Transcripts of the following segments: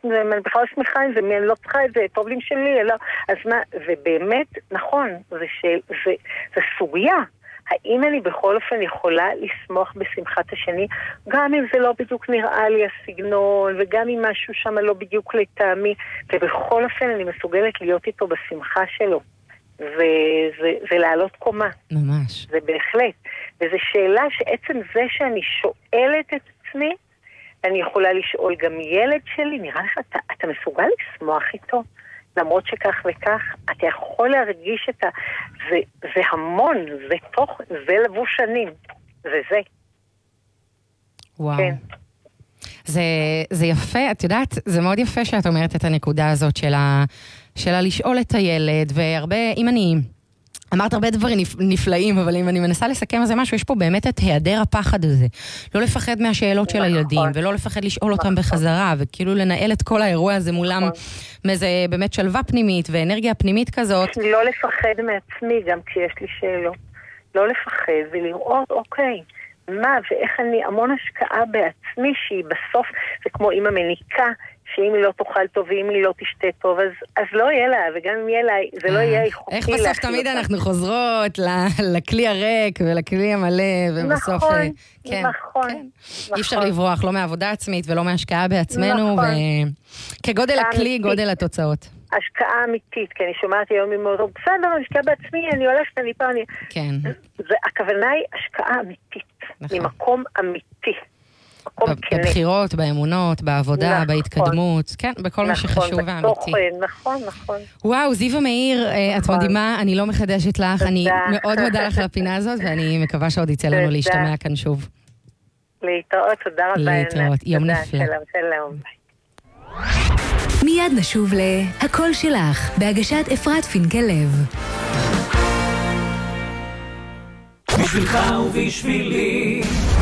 אני בכלל שמחה עם זה, אני לא צריכה את זה, טוב לי שלי, לא. אז מה, ובאמת, נכון, זה סוגיה. האם אני בכל אופן יכולה לשמוח בשמחת השני, גם אם זה לא בדיוק נראה לי הסגנון, וגם אם משהו שם לא בדיוק לטעמי, ובכל אופן אני מסוגלת להיות איתו בשמחה שלו, ולעלות קומה. ממש. זה בהחלט. וזו שאלה שעצם זה שאני שואלת את עצמי, אני יכולה לשאול גם ילד שלי, נראה לך, אתה מסוגל לשמוח איתו? למרות שכך וכך, אתה יכול להרגיש את זה המון, זה לבוש שנים, זה. וואו. כן. זה יפה, את יודעת, זה מאוד יפה שאת אומרת את הנקודה הזאת של לשאול את הילד, והרבה, אם אני אמרת הרבה דברים נפלאים, אבל אם אני מנסה לסכם על זה משהו, יש פה באמת את היעדר הפחד הזה. לא לפחד מהשאלות של הילדים, ולא לפחד לשאול אותם בחזרה, וכאילו לנהל את כל האירוע הזה מולם, מאיזה באמת שלווה פנימית ואנרגיה פנימית כזאת. לא לפחד מעצמי גם כשיש לי שאלות. לא לפחד ולראות, אוקיי, מה ואיך אני, המון השקעה בעצמי שהיא בסוף, זה כמו אמא מניקה, שאם היא לא תאכל טוב ואם היא לא תשתה טוב, אז לא יהיה לה, וגם אם יהיה לה, זה לא יהיה איכותי. איך בסוף תמיד אנחנו חוזרות לכלי הריק ולכלי המלא, ובסוף... נכון, כן, נכון. כן. אי אפשר לברוח, לא מעבודה עצמית ולא מהשקעה בעצמנו, וכגודל הכלי, גודל התוצאות. השקעה אמיתית, כי אני שומעת היום ממאוד, בסדר, אני השקעה בעצמי, אני הולכת, אני פה, אני... כן. הכוונה היא השקעה אמיתית, ממקום אמיתי. בבחירות, באמונות, בעבודה, בהתקדמות, כן, בכל מה שחשוב ואמיתי. נכון. וואו, זיווה מאיר, את מדהימה, אני לא מחדשת לך, אני מאוד מודה לך על הפינה הזאת, ואני מקווה שעוד יצא לנו להשתמע כאן שוב. להתראות, תודה רבה. להתראות, יום נפלא. שלום. מיד נשוב להקול שלך, בהגשת אפרת פינקלב. בשבילך ובשבילי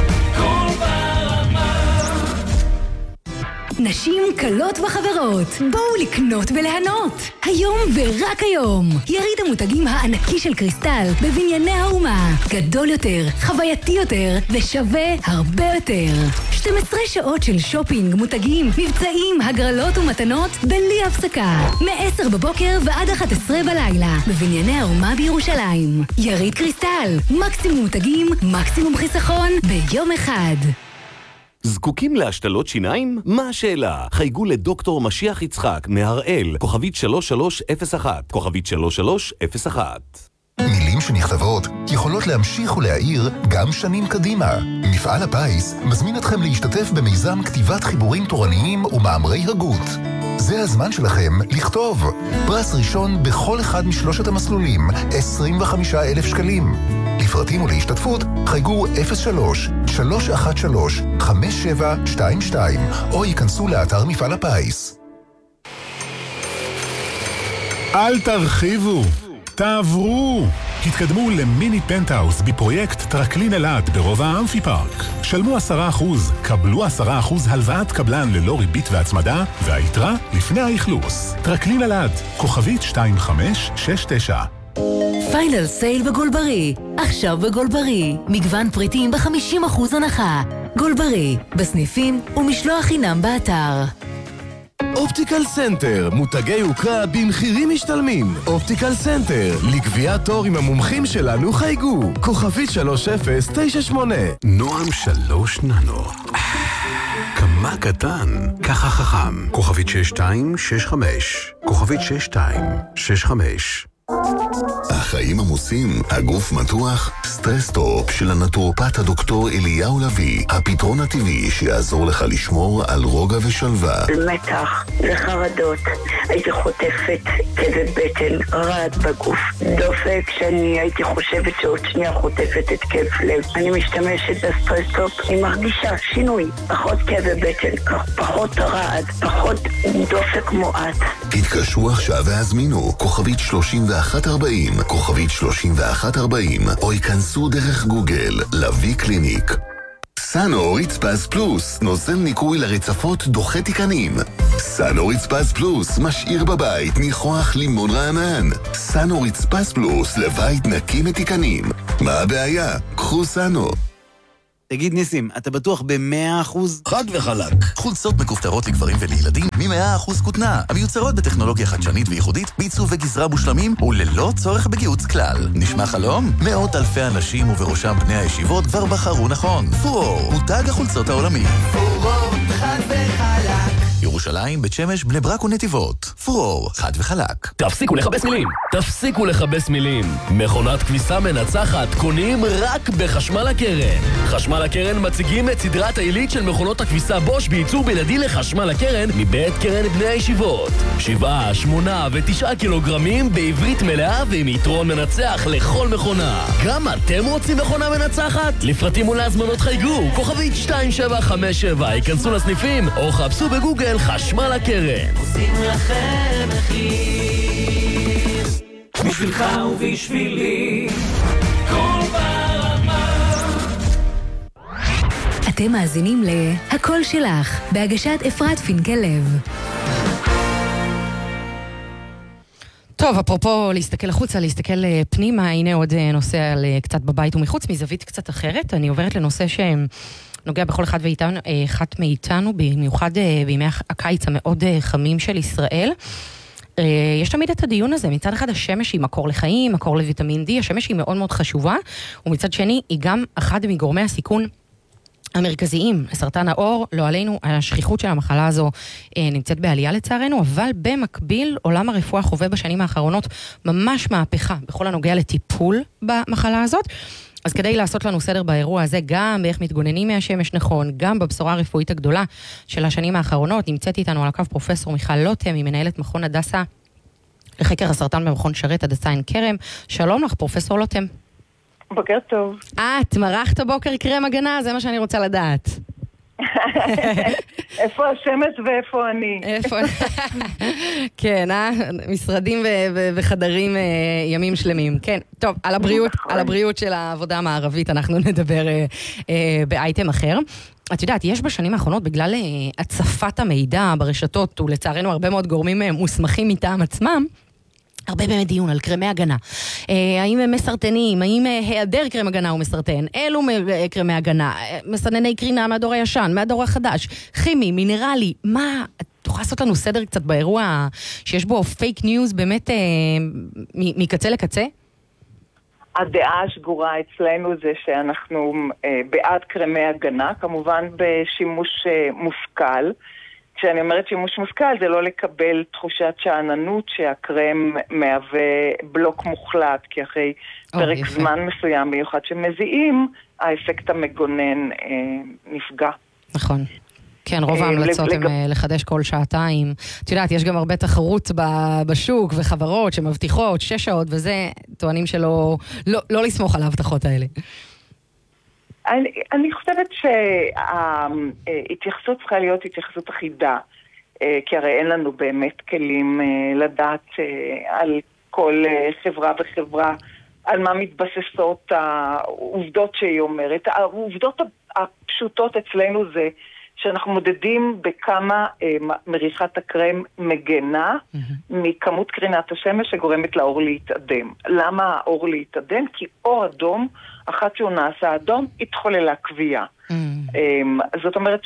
נשים קלות וחברות, בואו לקנות ולהנות. היום ורק היום. יריד המותגים הענקי של קריסטל בבנייני האומה. גדול יותר, חווייתי יותר ושווה הרבה יותר. 12 שעות של שופינג, מותגים, מבצעים, הגרלות ומתנות בלי הפסקה. מ-10 בבוקר ועד 11 בלילה. בבנייני האומה בירושלים. יריד קריסטל. מקסימום מותגים, מקסימום חיסכון ביום אחד. זקוקים להשתלות שיניים? מה השאלה? חייגו לדוקטור משיח יצחק מהראל, כוכבית 3301, כוכבית 3301. מילים שנכתבות יכולות להמשיך ולהאיר גם שנים קדימה. מפעל הפיס מזמין אתכם להשתתף במיזם כתיבת חיבורים תורניים ומאמרי הגות. זה הזמן שלכם לכתוב. פרס ראשון בכל אחד משלושת המסלולים, 25,000 שקלים. לפרטים ולהשתתפות חייגו 03-313-5722 או ייכנסו לאתר מפעל הפיס. אל תרחיבו, תעברו. התקדמו למיני פנטהאוס בפרויקט טרקלין אלעד ברובע האמפי פארק. שלמו 10%, קבלו 10% הלוואת קבלן ללא ריבית והצמדה, והיתרה לפני האכלוס. טרקלין אלעד, כוכבית 2569. פיינל סייל בגולברי. עכשיו בגולברי. מגוון פריטים ב-50% הנחה. גולברי, בסניפים ומשלוח חינם באתר. אופטיקל סנטר, מותגי יוקרה במחירים משתלמים. אופטיקל סנטר, לקביעת תור עם המומחים שלנו חייגו. כוכבית 3098. נועם 3 ננו. כמה קטן, ככה חכם. כוכבית 6265. כוכבית 6265. החיים עמוסים, הגוף מתוח, סטרס-טופ של הנטורופט הדוקטור אליהו לוי, הפתרון הטבעי שיעזור לך לשמור על רוגע ושלווה. מתח וחרדות, הייתי חוטפת כאבי בטן, רעד בגוף, דופק שאני הייתי חושבת שעוד שנייה חוטפת התקף לב. אני משתמשת בסטרס-טופ, אני מרגישה שינוי, פחות כאבי בטן, פחות רעד, פחות דופק מועט. התקשרו עכשיו והזמינו, כוכבית 3140, כוכבית 3140, או ייכנסו דרך גוגל, לוי קליניק. סאנו רצפס פלוס, נוזל ניקוי לרצפות דוחה תיקנים. סאנו רצפס פלוס, משאיר בבית ניחוח לימון רענן. סאנו רצפס פלוס, לבית נקי מתיקנים. מה הבעיה? קחו סאנו. תגיד ניסים, אתה בטוח ב100%? חד וחלק. חולצות מכופתרות לגברים ולילדים מ100% כותנה, המיוצרות בטכנולוגיה חדשנית וייחודית, בעיצוב וגזרה מושלמים וללא צורך בגיהוץ כלל. נשמע חלום? מאות אלפי אנשים ובראשם בני הישיבות כבר בחרו נכון. פורור, מותג החולצות העולמי. פורור, חד וחלק. ירושלים, בית שמש, בני ברק ונתיבות. פורור, חד וחלק. תפסיקו לכבס מילים. תפסיקו לכבס מילים. מכונת כביסה מנצחת קונים רק בחשמל הקרן. חשמל הקרן מציגים את סדרת העילית של מכונות הכביסה בוש בייצור בלעדי לחשמל הקרן מבית קרן בני הישיבות. 7, 8 ו9 קילוגרמים בעברית מלאה ועם יתרון מנצח לכל מכונה. גם אתם רוצים מכונה מנצחת? לפרטים ולהזמנות חייגו, כוכבית 2757, ייכנסו לסניפים או חפשו בגוגל חשמל הקרן. עושים לכם מחיר בשבילך ובשבילי כל ברמה. אתם מאזינים ל"הכל שלך", בהגשת אפרת פינקלב. טוב, אפרופו להסתכל החוצה, להסתכל פנימה, הנה עוד נושא על קצת בבית ומחוץ, מזווית קצת אחרת. אני עוברת לנושא שנוגע בכל אחד ואחת מאיתנו, במיוחד בימי הקיץ המאוד חמים של ישראל. יש תמיד את הדיון הזה, מצד אחד השמש היא מקור לחיים, מקור לויטמין D, השמש היא מאוד מאוד חשובה, ומצד שני היא גם אחד מגורמי הסיכון המרכזיים לסרטן העור. לא עלינו, השכיחות של המחלה הזו נמצאת בעלייה לצערנו, אבל במקביל עולם הרפואה חווה בשנים האחרונות ממש מהפכה בכל הנוגע לטיפול במחלה הזאת. אז כדי לעשות לנו סדר באירוע הזה, גם באיך מתגוננים מהשמש נכון, גם בבשורה הרפואית הגדולה של השנים האחרונות, נמצאת איתנו על הקו פרופסור מיכל לוטם, היא מנהלת מכון הדסה לחקר הסרטן במכון שרת הדסה עין כרם. שלום לך פרופסור לוטם. בוקר טוב. את מרחת בוקר קרם הגנה, זה מה שאני רוצה לדעת. איפה השמש ואיפה אני? כן, משרדים וחדרים ימים שלמים. כן, טוב, על הבריאות של העבודה המערבית אנחנו נדבר באייטם אחר. את יודעת, יש בשנים האחרונות בגלל הצפת המידע ברשתות, ולצערנו הרבה מאוד גורמים מוסמכים מטעם עצמם, הרבה באמת דיון על קרמי הגנה. האם הם מסרטנים, האם היעדר קרם הגנה הוא מסרטן, אלו קרמי הגנה, מסנני קרינה מהדור הישן, מהדור החדש, כימי, מינרלי, מה, תוכל לעשות לנו סדר קצת באירוע שיש בו פייק ניוז באמת מקצה לקצה? הדעה השגורה אצלנו זה שאנחנו בעד קרמי הגנה, כמובן בשימוש מושכל. כשאני אומרת שימוש מושכל, זה לא לקבל תחושת שעננות שהקרם מהווה בלוק מוחלט, כי אחרי פרק זמן מסוים מיוחד שמזיעים, האפקט המגונן נפגע. נכון. כן, רוב ההמלצות הם לחדש כל שעתיים. את יודעת, יש גם הרבה תחרות בשוק וחברות שמבטיחות 6 שעות, וזה טוענים שלא לא לסמוך על ההבטחות האלה. אני חושבת שההתייחסות צריכה להיות התייחסות אחידה, כי הרי אין לנו באמת כלים לדעת על כל חברה וחברה, על מה מתבססות העובדות שהיא אומרת. העובדות הפשוטות אצלנו זה שאנחנו מודדים בכמה מריחת הקרם מגנה מכמות קרינת השמש שגורמת לאור להתאדם. למה האור להתאדם? כי אור אדום, אחת שהוא נעשה אדום, התחוללה כוויה. זאת אומרת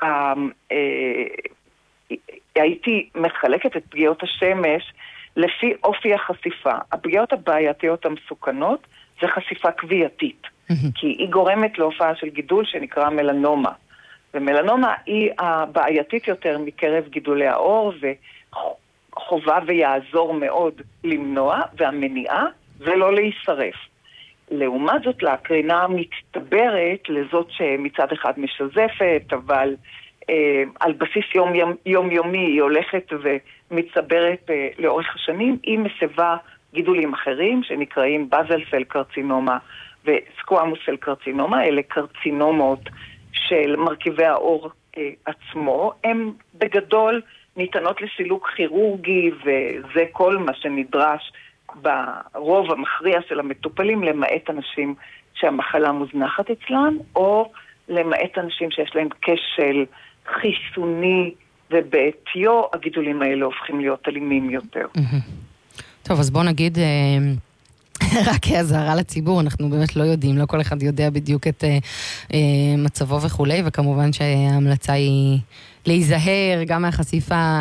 שהייתי מחלקת את פגיעות השמש לפי אופי החשיפה. הפגיעות הבעייתיות המסוכנות זה חשיפה כווייתית, כי היא גורמת להופעה של גידול שנקרא מלנומה. ומלנומה היא הבעייתית יותר מקרב גידולי האור, וחובה ויעזור מאוד למנוע, והמניעה ולא להישרף. לעומת זאת, לקרינה מצטברת לזאת שמצד אחד משזפת, אבל על בסיס יומיומי היא הולכת ומצטברת לאורך השנים, היא מסבה גידולים אחרים שנקראים בזל סל קרצינומה וסקואמוס סל קרצינומה, אלה קרצינומות של מרכיבי האור עצמו, הם בגדול ניתנות לסילוק כירורגי, וזה כל מה שנדרש ברוב המכריע של המטופלים, למעט אנשים שהמחלה מוזנחת אצלם, או למעט אנשים שיש להם כשל חיסוני, ובעטיו הגידולים האלה הופכים להיות אלימים יותר. טוב, אז בוא נגיד רק כהזהרה לציבור, אנחנו באמת לא יודעים, לא כל אחד יודע בדיוק את מצבו וכולי, וכמובן שההמלצה היא להיזהר גם מהחשיפה